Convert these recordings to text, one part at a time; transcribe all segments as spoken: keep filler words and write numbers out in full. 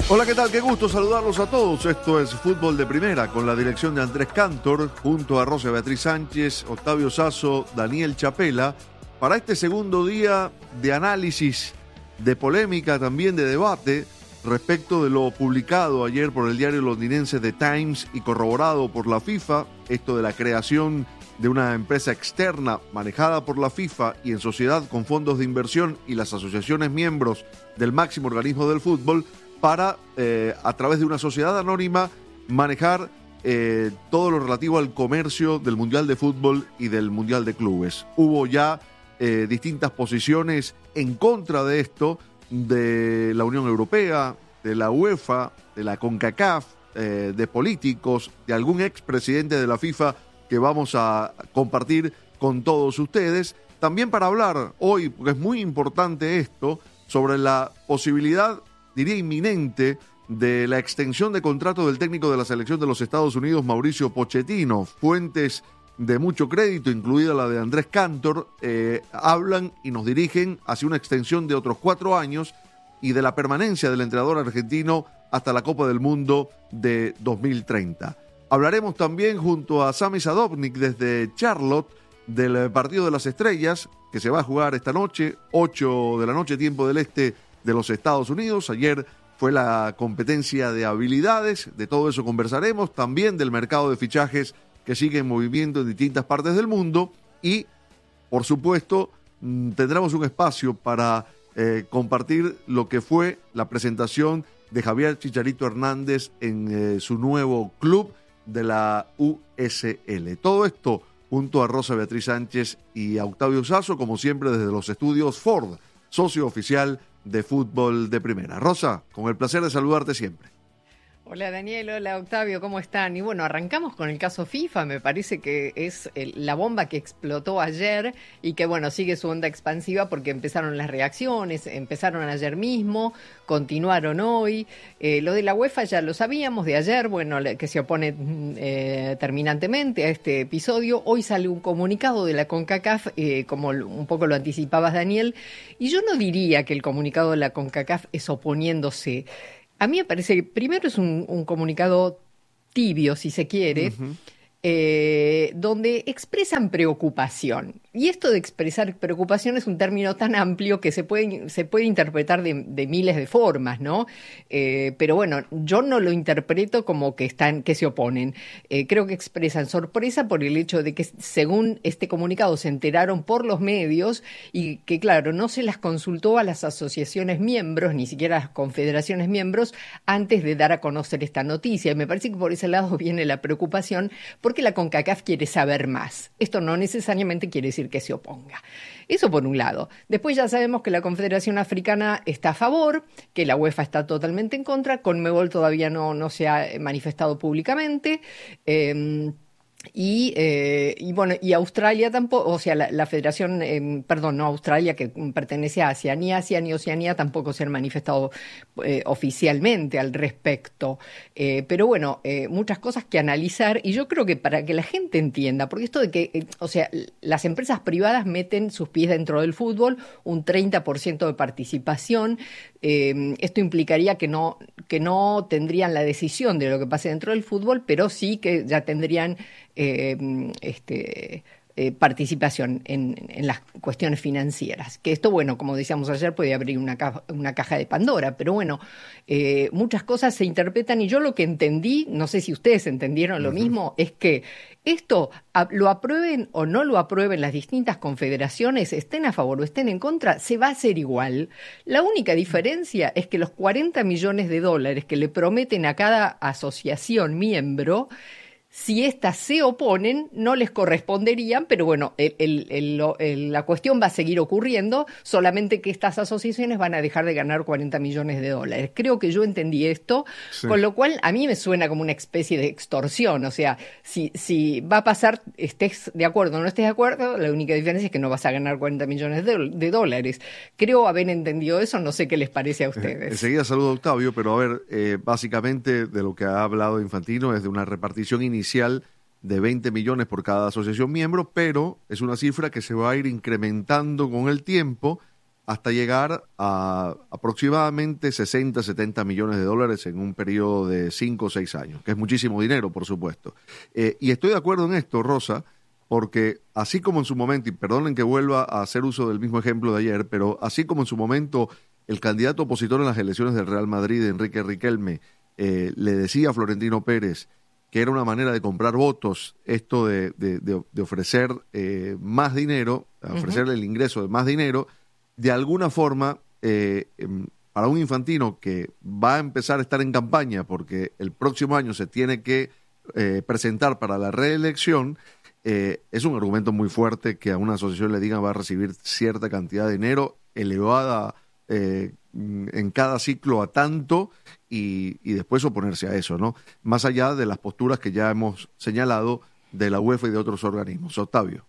Hola, ¿qué tal? Qué gusto saludarlos a todos. Esto es Fútbol de Primera, con la dirección de Andrés Cantor, junto a Rosa Beatriz Sánchez, Octavio Sazo, Daniel Chapela, para este segundo día de análisis, de polémica, también de debate, respecto de lo publicado ayer por el diario londinense The Times y corroborado por la FIFA, esto de la creación de una empresa externa manejada por la FIFA y en sociedad con fondos de inversión y las asociaciones miembros del máximo organismo del fútbol, para, eh, a través de una sociedad anónima, manejar eh, todo lo relativo al comercio del Mundial de Fútbol y del Mundial de Clubes. Hubo ya eh, distintas posiciones en contra de esto, de la Unión Europea, de la UEFA, de la CONCACAF, eh, de políticos, de algún expresidente de la FIFA que vamos a compartir con todos ustedes. También para hablar hoy, porque es muy importante esto, sobre la posibilidad, diría inminente, de la extensión de contrato del técnico de la selección de los Estados Unidos, Mauricio Pochettino. Fuentes de mucho crédito, incluida la de Andrés Cantor, eh, hablan y nos dirigen hacia una extensión de otros cuatro años y de la permanencia del entrenador argentino hasta la Copa del Mundo de dos mil treinta. Hablaremos también junto a Sami Sadovnik desde Charlotte del partido de las estrellas que se va a jugar esta noche, ocho de la noche, tiempo del este de los Estados Unidos. Ayer fue la competencia de habilidades, de todo eso conversaremos, también del mercado de fichajes que sigue en movimiento en distintas partes del mundo y, por supuesto, tendremos un espacio para eh, compartir lo que fue la presentación de Javier Chicharito Hernández en eh, su nuevo club de la U S L. Todo esto junto a Rosa Beatriz Sánchez y a Octavio Sazo, como siempre desde los estudios Ford, socio oficial de Fútbol de Primera. Rosa, con el placer de saludarte siempre. Hola Daniel, hola Octavio, ¿cómo están? Y bueno, arrancamos con el caso FIFA, me parece que es el, la bomba que explotó ayer y que bueno, sigue su onda expansiva porque empezaron las reacciones, empezaron ayer mismo, continuaron hoy. Eh, lo de la UEFA ya lo sabíamos de ayer, bueno, que se opone eh, terminantemente a este episodio. Hoy sale un comunicado de la CONCACAF, eh, como un poco lo anticipabas Daniel, y yo no diría que el comunicado de la CONCACAF es oponiéndose. A mí me parece que primero es un, un comunicado tibio, si se quiere, uh-huh. eh, donde expresan preocupación. Y esto de expresar preocupación es un término tan amplio que se puede, se puede interpretar de, de miles de formas, ¿no? Eh, pero bueno, yo no lo interpreto como que están, que se oponen. Eh, creo que expresan sorpresa por el hecho de que, según este comunicado, se enteraron por los medios y que, claro, no se las consultó a las asociaciones miembros, ni siquiera a las confederaciones miembros, antes de dar a conocer esta noticia. Y me parece que por ese lado viene la preocupación, porque la CONCACAF quiere saber más. Esto no necesariamente quiere decir que se oponga. Eso por un lado. Después ya sabemos que la Confederación Africana está a favor, que la UEFA está totalmente en contra, CONMEBOL todavía no, no se ha manifestado públicamente, eh, Y, eh, y bueno, y Australia tampoco, o sea, la, la federación, eh, perdón, no Australia, que pertenece a Asia, ni Asia ni Oceanía tampoco se han manifestado eh, oficialmente al respecto. Eh, pero bueno, eh, muchas cosas que analizar, y yo creo que para que la gente entienda, porque esto de que, eh, o sea, las empresas privadas meten sus pies dentro del fútbol, un treinta por ciento de participación, eh, esto implicaría que no, que no tendrían la decisión de lo que pase dentro del fútbol, pero sí que ya tendrían Eh, este, eh, participación en, en las cuestiones financieras. Que esto, bueno, como decíamos ayer, puede abrir una, ca- una caja de Pandora, pero bueno, eh, muchas cosas se interpretan y yo lo que entendí, no sé si ustedes entendieron lo uh-huh. mismo, es que esto a, lo aprueben o no lo aprueben las distintas confederaciones, estén a favor o estén en contra, se va a hacer igual. La única diferencia es que los cuarenta millones de dólares que le prometen a cada asociación miembro, si éstas se oponen, no les corresponderían, pero bueno, el, el, el, el, la cuestión va a seguir ocurriendo, solamente que estas asociaciones van a dejar de ganar cuarenta millones de dólares. Creo que yo entendí esto, sí. Con lo cual a mí me suena como una especie de extorsión. O sea, si, si va a pasar, estés de acuerdo o no estés de acuerdo, la única diferencia es que no vas a ganar cuarenta millones de, de dólares. Creo haber entendido eso, no sé qué les parece a ustedes. Eh, enseguida saludo a Octavio, pero a ver, eh, básicamente de lo que ha hablado Infantino es de una repartición inicial de veinte millones por cada asociación miembro, pero es una cifra que se va a ir incrementando con el tiempo hasta llegar a aproximadamente sesenta, setenta millones de dólares en un periodo de cinco o seis años, que es muchísimo dinero, por supuesto. Eh, y estoy de acuerdo en esto, Rosa, porque así como en su momento, y perdonen que vuelva a hacer uso del mismo ejemplo de ayer, pero así como en su momento el candidato opositor en las elecciones del Real Madrid, Enrique Riquelme, eh, le decía a Florentino Pérez que era una manera de comprar votos, esto de, de, de, de ofrecer eh, más dinero, ofrecerle uh-huh. el ingreso de más dinero, de alguna forma, eh, para un Infantino que va a empezar a estar en campaña porque el próximo año se tiene que eh, presentar para la reelección, eh, es un argumento muy fuerte que a una asociación le digan va a recibir cierta cantidad de dinero elevada eh, en cada ciclo a tanto y, y después oponerse a eso, ¿no? Más allá de las posturas que ya hemos señalado de la UEFA y de otros organismos. Octavio.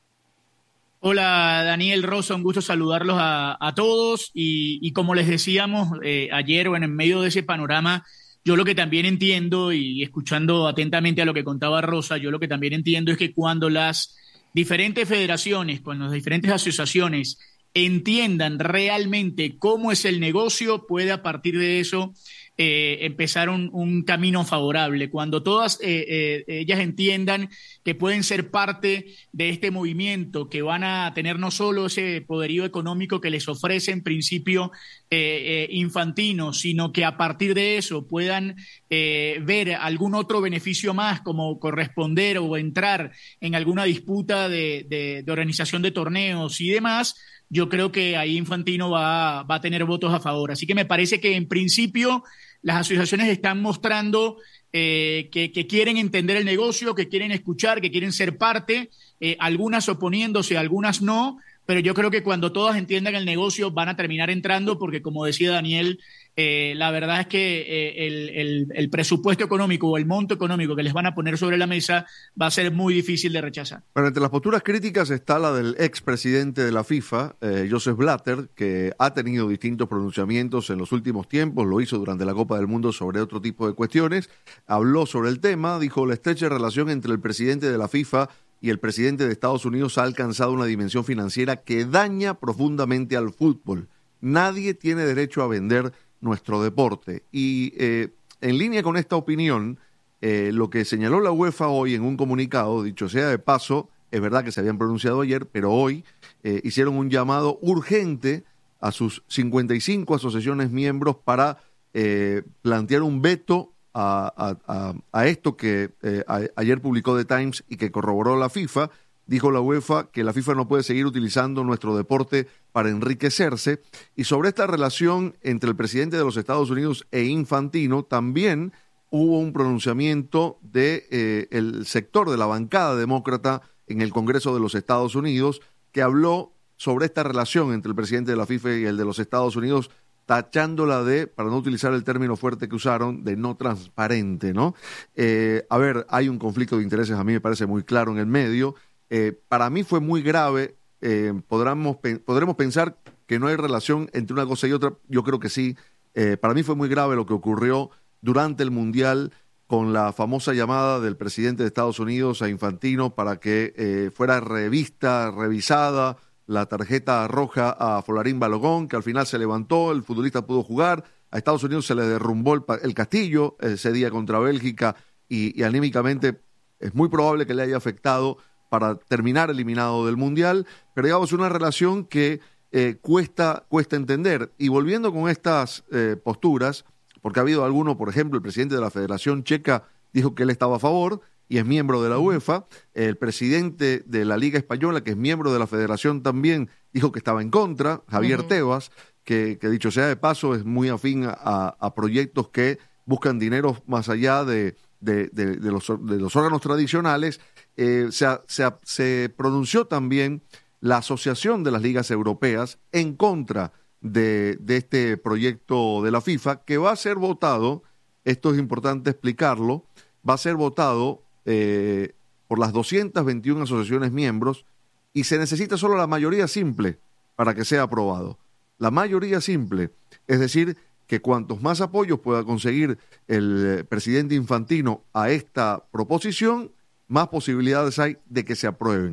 Hola Daniel, Rosa, un gusto saludarlos a, a todos y, y como les decíamos eh, ayer, bueno, en medio de ese panorama, yo lo que también entiendo y escuchando atentamente a lo que contaba Rosa, yo lo que también entiendo es que cuando las diferentes federaciones, cuando las diferentes asociaciones entiendan realmente cómo es el negocio, puede a partir de eso eh, empezar un, un camino favorable. Cuando todas eh, eh, ellas entiendan que pueden ser parte de este movimiento, que van a tener no solo ese poderío económico que les ofrece en principio eh, eh, Infantino, sino que a partir de eso puedan eh, ver algún otro beneficio más, como corresponder o entrar en alguna disputa de, de, de organización de torneos y demás, yo creo que ahí Infantino va, va a tener votos a favor. Así que me parece que en principio las asociaciones están mostrando eh, que, que quieren entender el negocio, que quieren escuchar, que quieren ser parte, eh, algunas oponiéndose, algunas no, pero yo creo que cuando todas entiendan el negocio van a terminar entrando porque, como decía Daniel, eh, la verdad es que eh, el, el, el presupuesto económico o el monto económico que les van a poner sobre la mesa va a ser muy difícil de rechazar. Bueno, entre las posturas críticas está la del expresidente de la FIFA, eh, Joseph Blatter, que ha tenido distintos pronunciamientos en los últimos tiempos, lo hizo durante la Copa del Mundo sobre otro tipo de cuestiones, habló sobre el tema, dijo la estrecha relación entre el presidente de la FIFA y el presidente de Estados Unidos ha alcanzado una dimensión financiera que daña profundamente al fútbol. Nadie tiene derecho a vender nuestro deporte. Y eh, en línea con esta opinión, eh, lo que señaló la UEFA hoy en un comunicado, dicho sea de paso, es verdad que se habían pronunciado ayer, pero hoy eh, hicieron un llamado urgente a sus cincuenta y cinco asociaciones miembros para eh, plantear un veto A, a, a esto que eh, a, ayer publicó The Times y que corroboró la FIFA. Dijo la UEFA que la FIFA no puede seguir utilizando nuestro deporte para enriquecerse. Y sobre esta relación entre el presidente de los Estados Unidos e Infantino, también hubo un pronunciamiento de eh, el sector de la bancada demócrata en el Congreso de los Estados Unidos, que habló sobre esta relación entre el presidente de la FIFA y el de los Estados Unidos, tachándola de, para no utilizar el término fuerte que usaron, de no transparente, ¿no? Eh, a ver, hay un conflicto de intereses, a mí me parece muy claro en el medio. Eh, para mí fue muy grave, eh, podremos, podremos pensar que no hay relación entre una cosa y otra, yo creo que sí. Eh, para mí fue muy grave lo que ocurrió durante el Mundial con la famosa llamada del presidente de Estados Unidos a Infantino para que eh, fuera revista, revisada, la tarjeta roja a Folarín Balogón, que al final se levantó, el futbolista pudo jugar, a Estados Unidos se le derrumbó el, el castillo ese día contra Bélgica y, y anímicamente es muy probable que le haya afectado para terminar eliminado del Mundial, pero digamos una relación que eh, cuesta, cuesta entender. Y volviendo con estas eh, posturas, porque ha habido alguno, por ejemplo, el presidente de la Federación Checa dijo que él estaba a favor, y es miembro de la UEFA. El presidente de la Liga Española, que es miembro de la Federación también, dijo que estaba en contra, Javier uh-huh. Tebas, que, que dicho sea de paso es muy afín a, a proyectos que buscan dinero más allá de, de, de, de, los, de los órganos tradicionales. Eh, se, se, se pronunció también la Asociación de las Ligas Europeas en contra de, de este proyecto de la FIFA, que va a ser votado, esto es importante explicarlo, va a ser votado Eh, por las doscientas veintiuna asociaciones miembros y se necesita solo la mayoría simple para que sea aprobado. La mayoría simple, es decir, que cuantos más apoyos pueda conseguir el eh, presidente Infantino a esta proposición, más posibilidades hay de que se aprueben.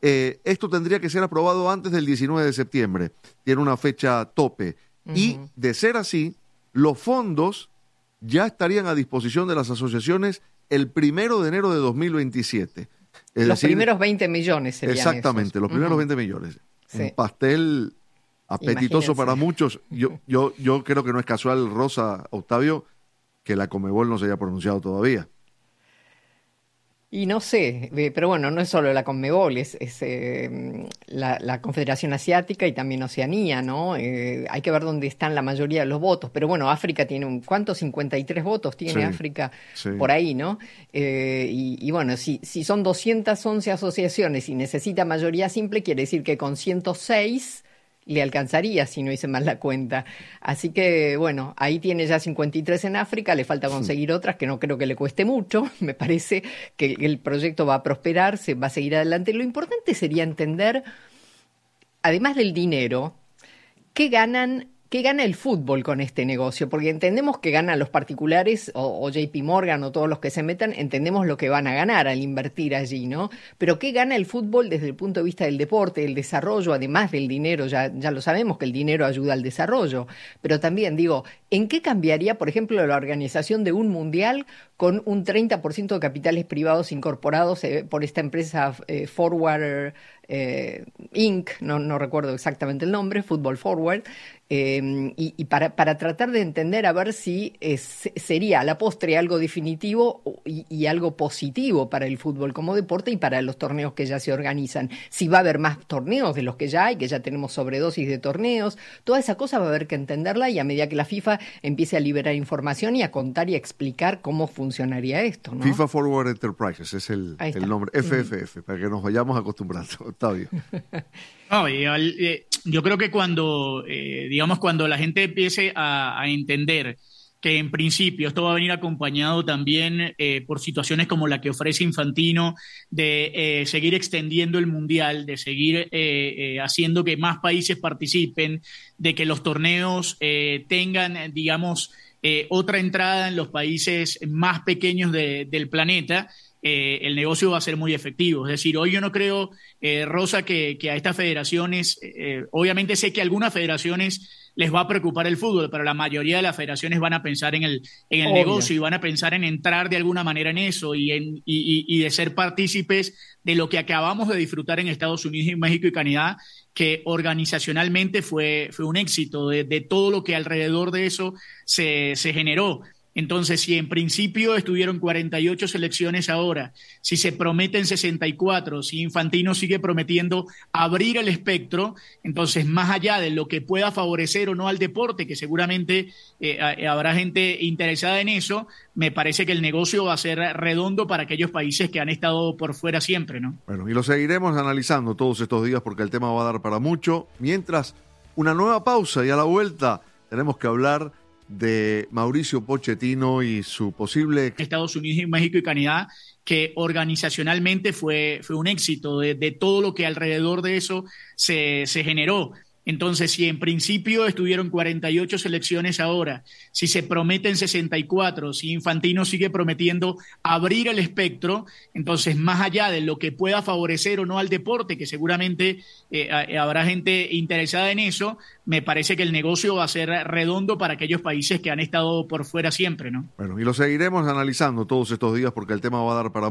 eh, esto tendría que ser aprobado antes del diecinueve de septiembre. Tiene una fecha tope. Uh-huh. Y de ser así, los fondos ya estarían a disposición de las asociaciones el primero de enero de dos mil veintisiete. Es los decir, primeros veinte millones serían exactamente, esos. los primeros uh-huh. veinte millones. Sí. Un pastel apetitoso. Imagínense. Para muchos. Yo, yo, yo creo que no es casual, Rosa, Octavio, que la Conmebol no se haya pronunciado todavía. Y no sé, pero bueno, no es solo la Conmebol, es, es eh, la, la Confederación Asiática y también Oceanía, ¿no? Eh, hay que ver dónde están la mayoría de los votos. Pero bueno, África tiene un, ¿cuántos? cincuenta y tres votos tiene sí, África sí. por ahí, ¿no? Eh, y, y bueno, si, si son doscientas once asociaciones y necesita mayoría simple, quiere decir que con ciento seis le alcanzaría si no hice mal la cuenta. Así que, bueno, ahí tiene ya cincuenta y tres en África, le falta conseguir sí. otras que no creo que le cueste mucho. Me parece que el proyecto va a prosperar, se va a seguir adelante. Lo importante sería entender, además del dinero, qué ganan... ¿Qué gana el fútbol con este negocio? Porque entendemos que ganan los particulares o, o J P Morgan o todos los que se metan, entendemos lo que van a ganar al invertir allí, ¿no? Pero ¿qué gana el fútbol desde el punto de vista del deporte, el desarrollo, además del dinero? Ya, ya lo sabemos que el dinero ayuda al desarrollo, pero también digo, ¿en qué cambiaría, por ejemplo, la organización de un mundial con un treinta por ciento de capitales privados incorporados eh, por esta empresa eh, Forward eh, incorporated, no, no recuerdo exactamente el nombre, Football Forward, eh, y, y para, para tratar de entender a ver si eh, sería a la postre algo definitivo y, y algo positivo para el fútbol como deporte y para los torneos que ya se organizan. Si va a haber más torneos de los que ya hay, que ya tenemos sobredosis de torneos, toda esa cosa va a haber que entenderla y a medida que la FIFA empiece a liberar información y a contar y a explicar cómo funcionaría esto, ¿no? FIFA Forward Enterprises es el, el nombre, F F F, mm. para que nos vayamos acostumbrando, Octavio. No, eh, yo creo que cuando, eh, digamos, cuando la gente empiece a, a entender que en principio esto va a venir acompañado también eh, por situaciones como la que ofrece Infantino, de eh, seguir extendiendo el Mundial, de seguir eh, eh, haciendo que más países participen, de que los torneos eh, tengan, digamos, eh, otra entrada en los países más pequeños de, del planeta. Eh, el negocio va a ser muy efectivo. Es decir, hoy yo no creo, eh, Rosa, que, que a estas federaciones, eh, obviamente sé que a algunas federaciones les va a preocupar el fútbol, pero la mayoría de las federaciones van a pensar en el, en el negocio y van a pensar en entrar de alguna manera en eso y, en, y, y, y de ser partícipes de lo que acabamos de disfrutar en Estados Unidos, México y Canadá, que organizacionalmente fue, fue un éxito de, de todo lo que alrededor de eso se, se generó. Entonces, si en principio estuvieron cuarenta y ocho selecciones ahora, si se prometen sesenta y cuatro, si Infantino sigue prometiendo abrir el espectro, entonces más allá de lo que pueda favorecer o no al deporte, que seguramente eh, habrá gente interesada en eso, me parece que el negocio va a ser redondo para aquellos países que han estado por fuera siempre, ¿no? Bueno, y lo seguiremos analizando todos estos días porque el tema va a dar para mucho. Mientras, una nueva pausa y a la vuelta tenemos que hablar de Mauricio Pochettino y su posible... Estados Unidos, México y Canadá, que organizacionalmente fue, fue un éxito de, de todo lo que alrededor de eso se, se generó. Entonces, si en principio estuvieron cuarenta y ocho selecciones ahora, si se prometen sesenta y cuatro, si Infantino sigue prometiendo abrir el espectro, entonces más allá de lo que pueda favorecer o no al deporte, que seguramente eh, habrá gente interesada en eso, me parece que el negocio va a ser redondo para aquellos países que han estado por fuera siempre, ¿no? Bueno, y lo seguiremos analizando todos estos días porque el tema va a dar para